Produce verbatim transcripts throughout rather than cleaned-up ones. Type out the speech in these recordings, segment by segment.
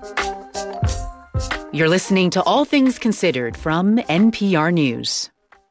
You're listening to All Things Considered from N P R News.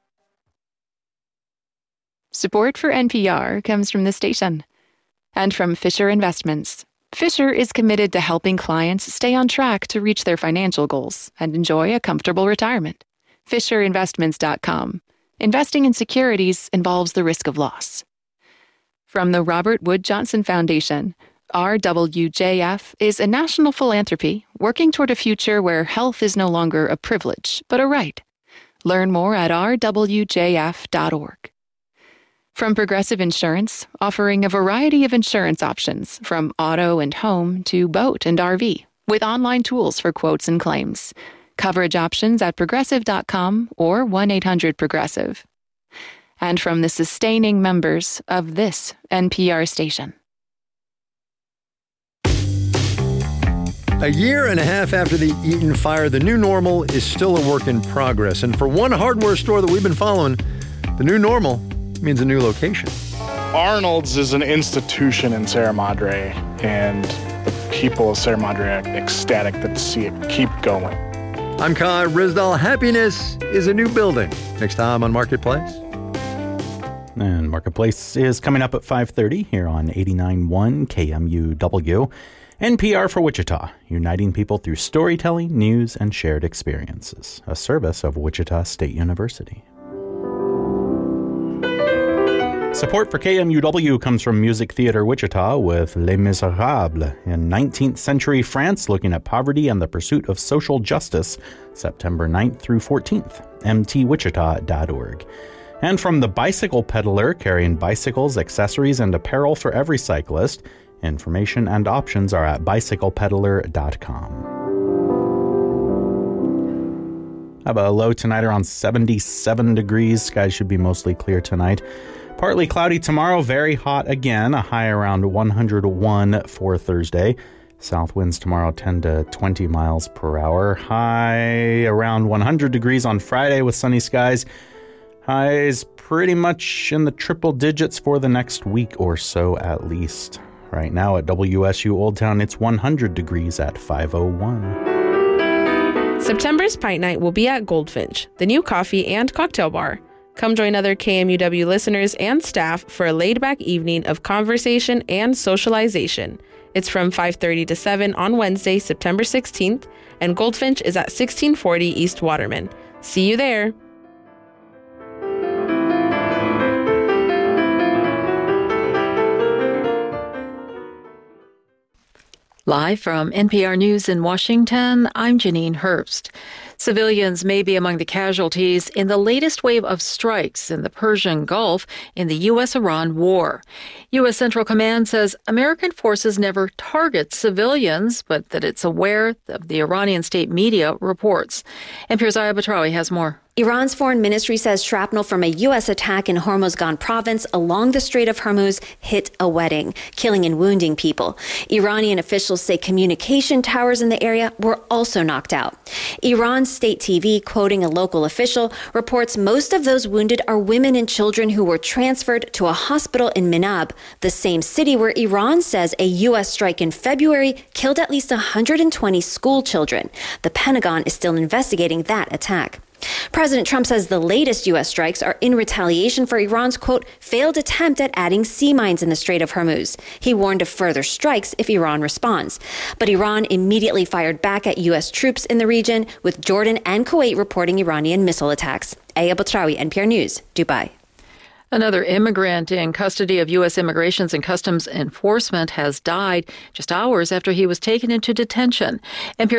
Support for N P R comes from the station and from Fisher Investments. Fisher is committed to helping clients stay on track to reach their financial goals and enjoy a comfortable retirement. Fisher Investments dot com. Investing in securities involves the risk of loss. From the Robert Wood Johnson Foundation, R W J F is a national philanthropy working toward a future where health is no longer a privilege, but a right. Learn more at r w j f dot org. From Progressive Insurance, offering a variety of insurance options from auto and home to boat and R V, with online tools for quotes and claims. Coverage options at progressive dot com or one eight hundred progressive. And from the sustaining members of this N P R station. A year and a half after the Eaton fire, the new normal is still a work in progress. And for one hardware store that we've been following, the new normal means a new location. Arnold's is an institution in Sierra Madre, and the people of Sierra Madre are ecstatic to see it keep going. I'm Kai Rizdal. Happiness is a new building. Next time on Marketplace. And Marketplace is coming up at five thirty here on eighty-nine point one K M U W. N P R for Wichita, uniting people through storytelling, news, and shared experiences. A service of Wichita State University. Support for K M U W comes from Music Theater Wichita with Les Miserables in nineteenth century France, looking at poverty and the pursuit of social justice, September ninth through fourteenth, m t wichita dot org. And from The Bicycle Peddler, carrying bicycles, accessories, and apparel for every cyclist. Information and options are at bicycle peddler dot com. Have a low tonight around seventy-seven degrees. Skies should be mostly clear tonight. Partly cloudy tomorrow, very hot again. A high around one hundred one for Thursday. South winds tomorrow ten to twenty miles per hour. High around one hundred degrees on Friday with sunny skies. Highs pretty much in the triple digits for the next week or so at least. Right now at W S U Old Town, it's one hundred degrees at five oh one. September's Pint Night will be at Goldfinch, the new coffee and cocktail bar. Come join other K M U W listeners and staff for a laid-back evening of conversation and socialization. It's from five thirty to seven on Wednesday, September sixteenth, and Goldfinch is at sixteen forty East Waterman. See you there! Live from N P R News in Washington, I'm Janine Herbst. Civilians may be among the casualties in the latest wave of strikes in the Persian Gulf in the U S Iran war. U S Central Command says American forces never target civilians, but that it's aware of the Iranian state media reports. N P R's Aya Batrawi has more. Iran's foreign ministry says shrapnel from a U S attack in Hormozgan province along the Strait of Hormuz hit a wedding, killing and wounding people. Iranian officials say communication towers in the area were also knocked out. Iran's state T V, quoting a local official, reports most of those wounded are women and children who were transferred to a hospital in Minab, the same city where Iran says a U S strike in February killed at least one hundred twenty school children. The Pentagon is still investigating that attack. President Trump says the latest U S strikes are in retaliation for Iran's, quote, failed attempt at adding sea mines in the Strait of Hormuz. He warned of further strikes if Iran responds. But Iran immediately fired back at U S troops in the region, with Jordan and Kuwait reporting Iranian missile attacks. Aya Batrawi, N P R News, Dubai. Another immigrant in custody of U S Immigration and Customs Enforcement has died just hours after he was taken into detention. N P R